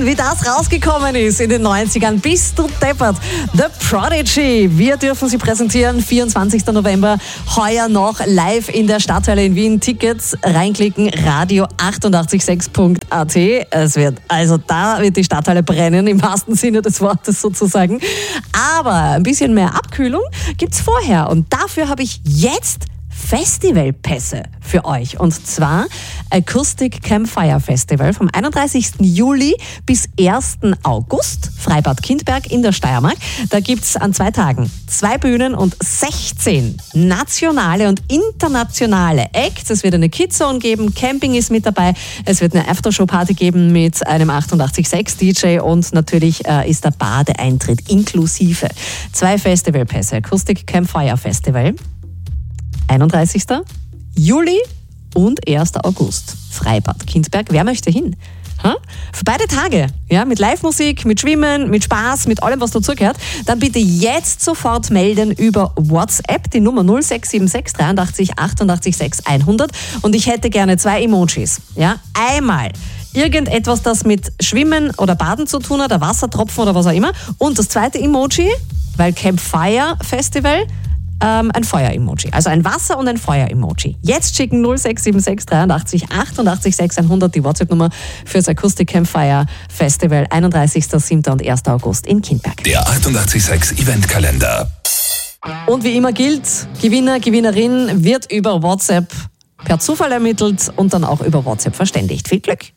wie das rausgekommen ist in den 90ern. Bist du deppert? The Prodigy. Wir dürfen sie präsentieren. 24. November. Heuer noch live in der Stadthalle in Wien. Tickets reinklicken. radio886.at. Da wird die Stadthalle brennen, im wahrsten Sinne des Wortes sozusagen. Aber ein bisschen mehr Abkühlung gibt's vorher. Und dafür habe ich jetzt Festivalpässe für euch. Und zwar Acoustic Campfire Festival vom 31. Juli bis 1. August. Freibad Kindberg in der Steiermark. Da gibt's an 2 Tagen 2 Bühnen und 16 nationale und internationale Acts. Es wird eine Kidzone geben, Camping ist mit dabei. Es wird eine Aftershow-Party geben mit einem 88.6 DJ und natürlich ist der Badeeintritt inklusive. 2 Festivalpässe. Acoustic Campfire Festival. 31. Juli und 1. August. Freibad Kindberg. Wer möchte hin? Für beide Tage, ja, mit Live-Musik, mit Schwimmen, mit Spaß, mit allem, was dazugehört, dann bitte jetzt sofort melden über WhatsApp, die Nummer 0676 83 88 6 100. Und ich hätte gerne 2 Emojis. Ja? Einmal irgendetwas, das mit Schwimmen oder Baden zu tun hat, ein Wassertropfen oder was auch immer. Und das zweite Emoji, weil Campfire Festival, ein Feuer-Emoji. Also ein Wasser- und ein Feuer-Emoji. Jetzt schicken 0676 83 88 6 100 die WhatsApp-Nummer fürs Acoustic Campfire Festival 31.07. und 1. August in Kindberg. Der 88.6 Eventkalender. Und wie immer gilt, Gewinner, Gewinnerin wird über WhatsApp per Zufall ermittelt und dann auch über WhatsApp verständigt. Viel Glück!